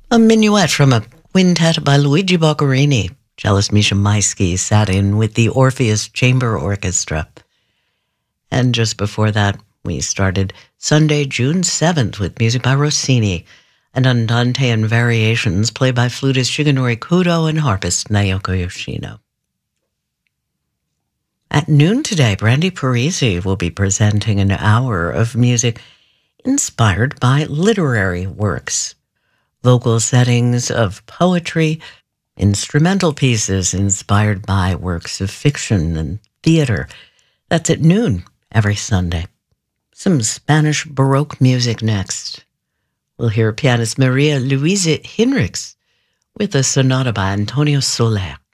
A minuet from a quintet by Luigi Boccherini. Cellist Misha Maisky sat in with the Orpheus Chamber Orchestra. And just before that, we started Sunday, June 7th with music by Rossini and Andantean variations played by flutist Shigenori Kudo and harpist Naoko Yoshino. At noon today, Brandy Parisi will be presenting an hour of music inspired by literary works. Vocal settings of poetry, instrumental pieces inspired by works of fiction and theater. That's at noon every Sunday. Some Spanish Baroque music next. We'll hear pianist Maria Luisa Hinrichs with a sonata by Antonio Soler.